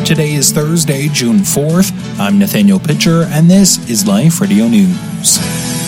Today is Thursday, June 4th. I'm Nathaniel Pitcher, and this is Life Radio News.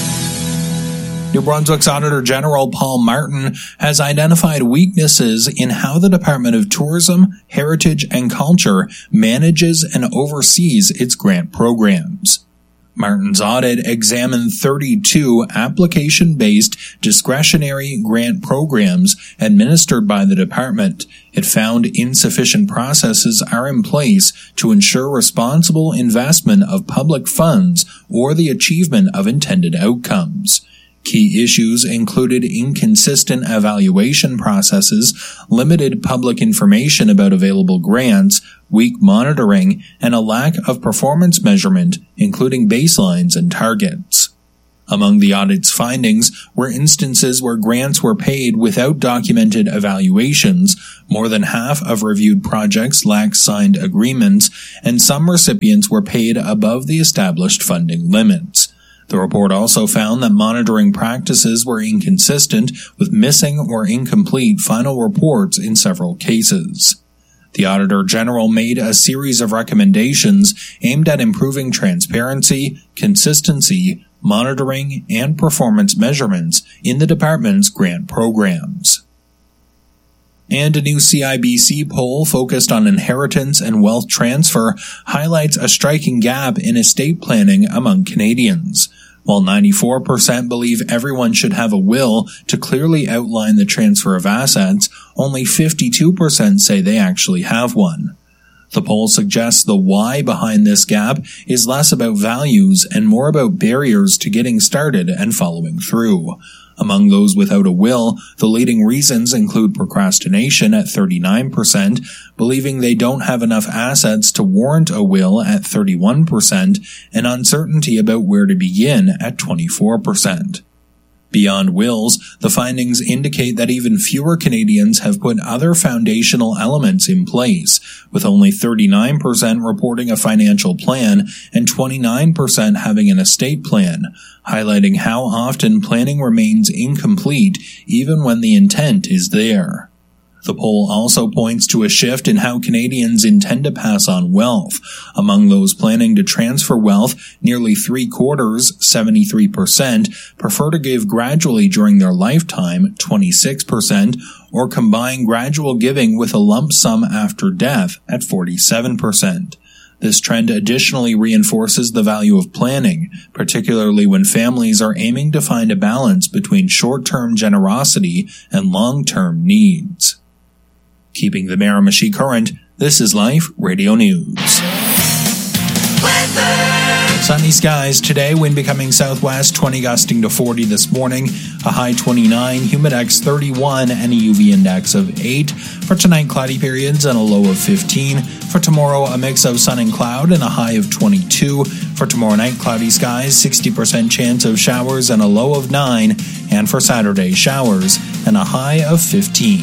New Brunswick's Auditor General Paul Martin has identified weaknesses in how the Department of Tourism, Heritage and Culture manages and oversees its grant programs. Martin's audit examined 32 application-based discretionary grant programs administered by the department. It found insufficient processes are in place to ensure responsible investment of public funds or the achievement of intended outcomes. Key issues included inconsistent evaluation processes, limited public information about available grants, weak monitoring, and a lack of performance measurement, including baselines and targets. Among the audit's findings were instances where grants were paid without documented evaluations, more than half of reviewed projects lacked signed agreements, and some recipients were paid above the established funding limits. The report also found that monitoring practices were inconsistent, with missing or incomplete final reports in several cases. The Auditor General made a series of recommendations aimed at improving transparency, consistency, monitoring, and performance measurements in the department's grant programs. And a new CIBC poll focused on inheritance and wealth transfer highlights a striking gap in estate planning among Canadians. While 94% believe everyone should have a will to clearly outline the transfer of assets, only 52% say they actually have one. The poll suggests the why behind this gap is less about values and more about barriers to getting started and following through. Among those without a will, the leading reasons include procrastination at 39%, believing they don't have enough assets to warrant a will at 31%, and uncertainty about where to begin at 24%. Beyond wills, the findings indicate that even fewer Canadians have put other foundational elements in place, with only 39% reporting a financial plan and 29% having an estate plan, highlighting how often planning remains incomplete even when the intent is there. The poll also points to a shift in how Canadians intend to pass on wealth. Among those planning to transfer wealth, nearly 3/4, 73%, prefer to give gradually during their lifetime, 26%, or combine gradual giving with a lump sum after death at 47%. This trend additionally reinforces the value of planning, particularly when families are aiming to find a balance between short-term generosity and long-term needs. Keeping the Miramichi current, this is Life Radio News. Weather. Sunny skies today, wind becoming southwest, 20 gusting to 40 this morning, a high 29, humidex 31, and a UV index of 8. For tonight, cloudy periods and a low of 15. For tomorrow, a mix of sun and cloud and a high of 22. For tomorrow night, cloudy skies, 60% chance of showers and a low of 9. And for Saturday, showers and a high of 15.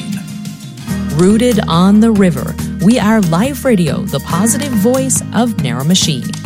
Rooted on the river, we are Life Radio, the positive voice of Miramichi.